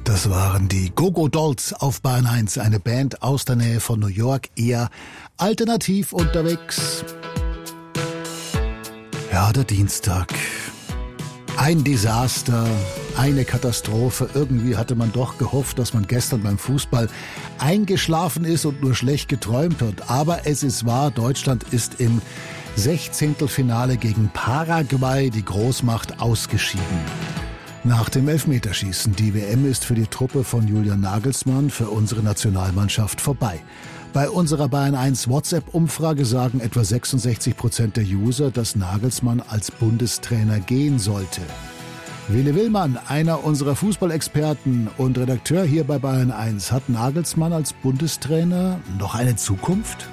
Das waren die Go-Go Dolls auf Bayern 1, eine Band aus der Nähe von New York, eher alternativ unterwegs. Ja, der Dienstag. Ein Desaster, eine Katastrophe. Irgendwie hatte man doch gehofft, dass man gestern beim Fußball eingeschlafen ist und nur schlecht geträumt hat. Aber es ist wahr, Deutschland ist im 16. Finale gegen Paraguay, die Großmacht, ausgeschieden. Nach dem Elfmeterschießen. Die WM ist für die Truppe von Julian Nagelsmann, für unsere Nationalmannschaft vorbei. Bei unserer Bayern 1 WhatsApp-Umfrage sagen etwa 66% der User, dass Nagelsmann als Bundestrainer gehen sollte. Willi Willmann, einer unserer Fußballexperten und Redakteur hier bei Bayern 1, hat Nagelsmann als Bundestrainer noch eine Zukunft?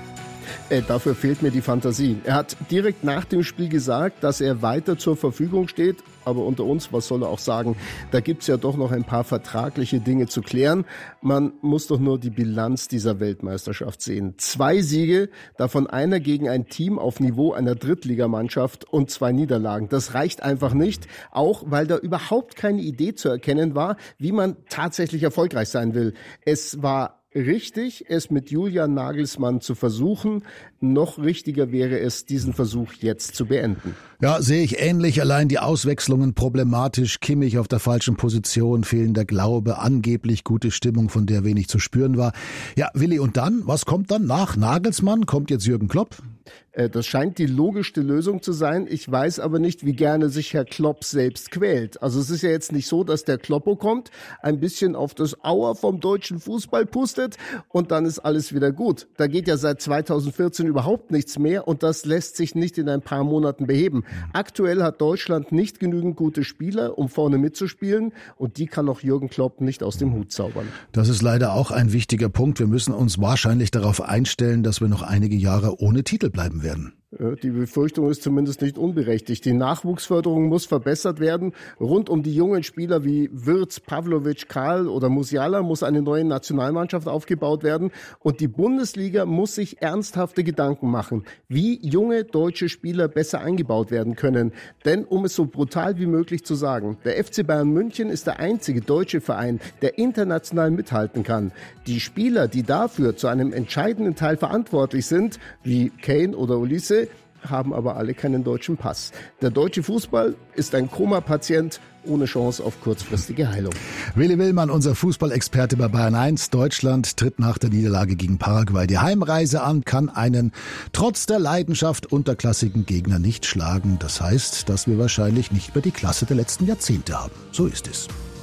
Dafür fehlt mir die Fantasie. Er hat direkt nach dem Spiel gesagt, dass er weiter zur Verfügung steht. Aber unter uns, was soll er auch sagen? Da gibt's ja doch noch ein paar vertragliche Dinge zu klären. Man muss doch nur die Bilanz dieser Weltmeisterschaft sehen. 2 Siege, davon einer gegen ein Team auf Niveau einer Drittligamannschaft und 2 Niederlagen. Das reicht einfach nicht, auch weil da überhaupt keine Idee zu erkennen war, wie man tatsächlich erfolgreich sein will. Es war richtig, es mit Julian Nagelsmann zu versuchen. Noch richtiger wäre es, diesen Versuch jetzt zu beenden. Ja, sehe ich ähnlich. Allein die Auswechslungen problematisch. Kimmich auf der falschen Position, fehlender Glaube, angeblich gute Stimmung, von der wenig zu spüren war. Ja, Willi, und dann? Was kommt dann nach Nagelsmann? Kommt jetzt Jürgen Klopp? Das scheint die logischste Lösung zu sein. Ich weiß aber nicht, wie gerne sich Herr Klopp selbst quält. Also es ist ja jetzt nicht so, dass der Kloppo kommt, ein bisschen auf das Auer vom deutschen Fußball pustet und dann ist alles wieder gut. Da geht ja seit 2014 überhaupt nichts mehr und das lässt sich nicht in ein paar Monaten beheben. Aktuell hat Deutschland nicht genügend gute Spieler, um vorne mitzuspielen und die kann auch Jürgen Klopp nicht aus dem Hut zaubern. Das ist leider auch ein wichtiger Punkt. Wir müssen uns wahrscheinlich darauf einstellen, dass wir noch einige Jahre ohne Titel bleiben werden. Die Befürchtung ist zumindest nicht unberechtigt. Die Nachwuchsförderung muss verbessert werden. Rund um die jungen Spieler wie Wirtz, Pavlovic, Karl oder Musiala muss eine neue Nationalmannschaft aufgebaut werden. Und die Bundesliga muss sich ernsthafte Gedanken machen, wie junge deutsche Spieler besser eingebaut werden können. Denn, um es so brutal wie möglich zu sagen, der FC Bayern München ist der einzige deutsche Verein, der international mithalten kann. Die Spieler, die dafür zu einem entscheidenden Teil verantwortlich sind, wie Kane oder Olise, haben aber alle keinen deutschen Pass. Der deutsche Fußball ist ein Koma-Patient ohne Chance auf kurzfristige Heilung. Willi Willmann, unser Fußballexperte bei Bayern 1. Deutschland tritt nach der Niederlage gegen Paraguay die Heimreise an, kann einen trotz der Leidenschaft unterklassigen Gegner nicht schlagen. Das heißt, dass wir wahrscheinlich nicht mehr die Klasse der letzten Jahrzehnte haben. So ist es.